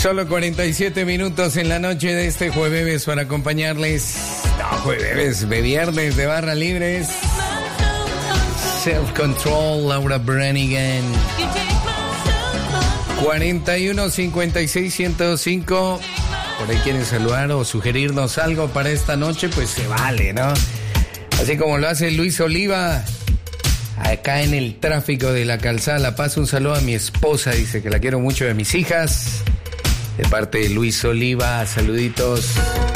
Solo 47 minutos en la noche de este jueves para acompañarles. No, jueves, de viernes de barra libres. Self Control, Laura Branigan. 41 56 105. Por ahí quieren saludar o sugerirnos algo para esta noche, pues se vale, ¿no? Así como lo hace Luis Oliva, acá en el tráfico de la calzada La Paz. Un saludo a mi esposa, dice que la quiero mucho, de mis hijas. De parte de Luis Oliva, saluditos.